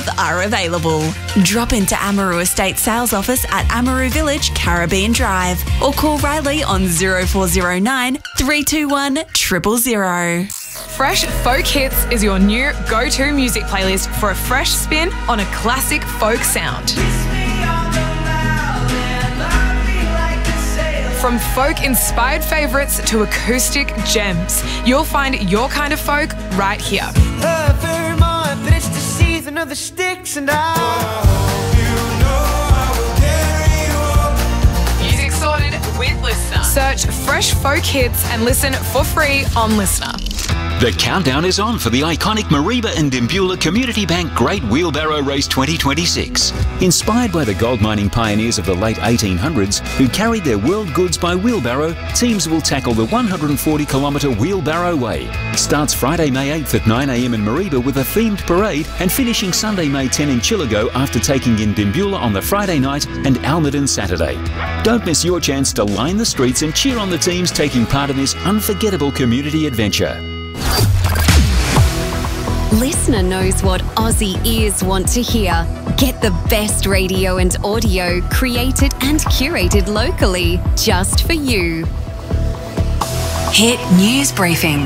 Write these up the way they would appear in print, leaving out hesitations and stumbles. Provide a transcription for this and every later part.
forth are available. Drop into Amaroo Estate Sales Office at Amaroo Village, Caribbean Drive, or call Riley on 0409 321 000. Fresh Folk Hits is your new go-to music playlist for a fresh spin on a classic folk sound. From folk-inspired favourites to acoustic gems, you'll find your kind of folk right here. Music sorted with Listener. Search Fresh Folk Hits and listen for free on Listener. The countdown is on for the iconic Mareeba and Dimbula Community Bank Great Wheelbarrow Race 2026. Inspired by the gold mining pioneers of the late 1800s who carried their world goods by wheelbarrow, teams will tackle the 140-kilometre Wheelbarrow Way. Starts Friday, May 8th at 9 a.m. in Mareeba with a themed parade and finishing Sunday, May 10 in Chillago after taking in Dimbula on the Friday night and Almaden Saturday. Don't miss your chance to line the streets and cheer on the teams taking part in this unforgettable community adventure. Listener knows what Aussie ears want to hear. Get the best radio and audio created and curated locally, just for you. Hit News Briefing.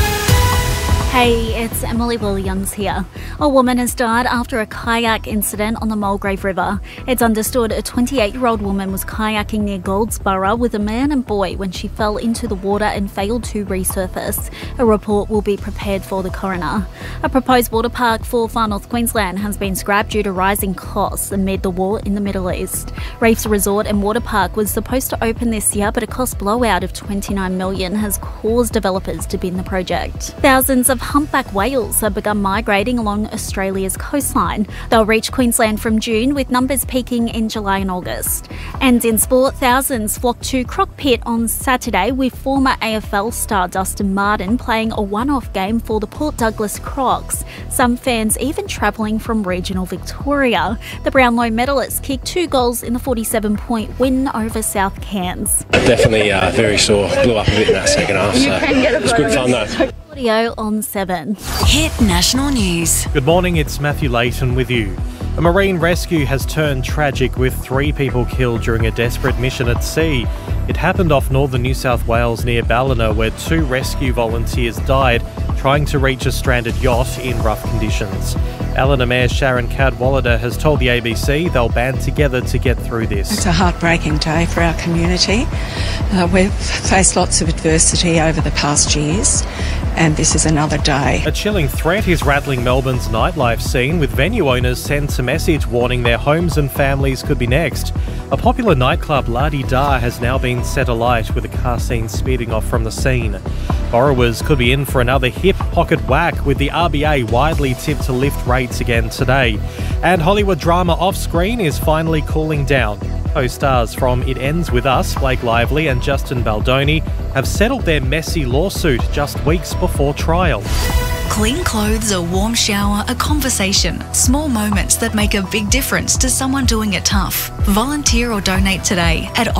Hey, it's Emily Williams here. A woman has died after a kayak incident on the Mulgrave River. It's understood a 28-year-old woman was kayaking near Goldsborough with a man and boy when she fell into the water and failed to resurface. A report will be prepared for the coroner. A proposed water park for Far North Queensland has been scrapped due to rising costs amid the war in the Middle East. Reefs Resort and Water Park was supposed to open this year, but a cost blowout of $29 million has caused developers to bin the project. Thousands of humpback whales have begun migrating along Australia's coastline. They'll reach Queensland from June, with numbers peaking in July and August. And in sport, thousands flocked to Croc Pit on Saturday, with former AFL star Dustin Martin playing a one-off game for the Port Douglas Crocs. Some fans even travelling from regional Victoria. The Brownlow medalists kicked 2 goals in the 47-point win over South Cairns. Definitely very sore. Blew up a bit in that second half, so it was good fun though. Audio on 7. Hit National News. Good morning, it's Matthew Layton with you. A marine rescue has turned tragic with 3 people killed during a desperate mission at sea. It happened off northern New South Wales near Ballina, where 2 rescue volunteers died trying to reach a stranded yacht in rough conditions. Ballina Mayor Sharon Cadwallader has told the ABC they'll band together to get through this. It's a heartbreaking day for our community. We've faced lots of adversity over the past years, and this is another day. A chilling threat is rattling Melbourne's nightlife scene, with venue owners sent a message warning their homes and families could be next. A popular nightclub, La Di Da, has now been set alight with a car seen speeding off from the scene. Borrowers could be in for another hip pocket whack, with the RBA widely tipped to lift rates again today. And Hollywood drama off-screen is finally cooling down. Co-stars from It Ends With Us, Blake Lively and Justin Baldoni, have settled their messy lawsuit just weeks before trial. Clean clothes, a warm shower, a conversation. Small moments that make a big difference to someone doing it tough. Volunteer or donate today at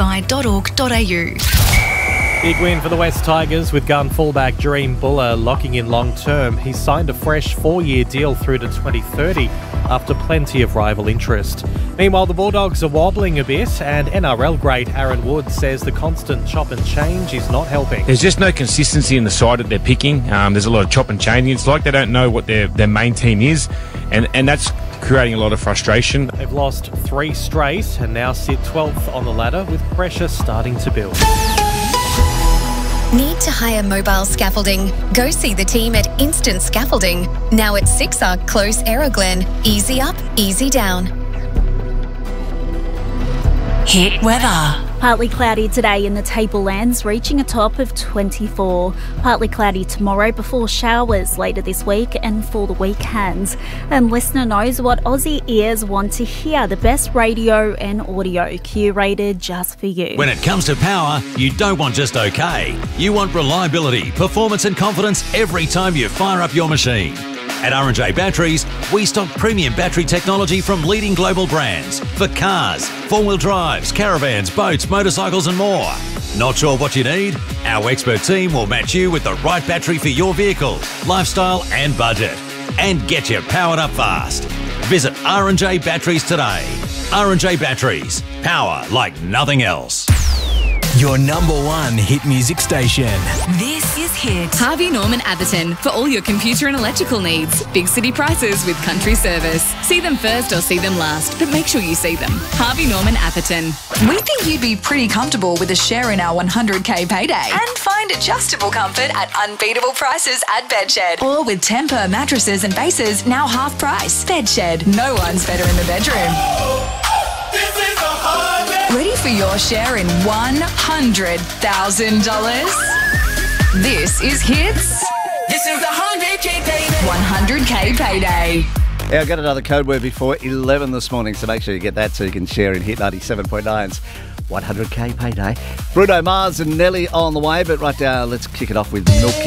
orangesky.org.au. Big win for the West Tigers, with gun fullback Dream Buller locking in long term. He signed a fresh 4-year deal through to 2030 after plenty of rival interest. Meanwhile, the Bulldogs are wobbling a bit, and NRL great Aaron Wood says the constant chop and change is not helping. There's just no consistency in the side that they're picking. There's a lot of chop and changing. It's like they don't know what their main team is, and that's creating a lot of frustration. They've lost 3 straight and now sit 12th on the ladder, with pressure starting to build. Need to hire mobile scaffolding? Go see the team at Instant Scaffolding. Now at 6 Arc Close, Arrowglen. Easy up, easy down. Hit weather. Partly cloudy today in the Tablelands, reaching a top of 24. Partly cloudy tomorrow before showers later this week and for the weekend. And Listener knows what Aussie ears want to hear. The best radio and audio curated just for you. When it comes to power, you don't want just okay. You want reliability, performance and confidence every time you fire up your machine. At R&J Batteries, we stock premium battery technology from leading global brands for cars, 4-wheel drives, caravans, boats, motorcycles and more. Not sure what you need? Our expert team will match you with the right battery for your vehicle, lifestyle and budget, and get you powered up fast. Visit R&J Batteries today. R&J Batteries. Power like nothing else. Your number one hit music station. This is Hit. Harvey Norman Atherton for all your computer and electrical needs. Big city prices with country service. See them first or see them last, but make sure you see them. Harvey Norman Atherton. We think you'd be pretty comfortable with a share in our 100k payday and find adjustable comfort at unbeatable prices at Bedshed. Or with Tempur mattresses and bases now half price. Bedshed. No one's better in the bedroom. Ready for your share in $100,000? This is Hits. This is the 100k payday. 100k payday. Yeah, I got another code word before 11 this morning, so make sure you get that so you can share in Hit 97.9's 100k payday. Bruno Mars and Nelly on the way, but right now let's kick it off with Milky.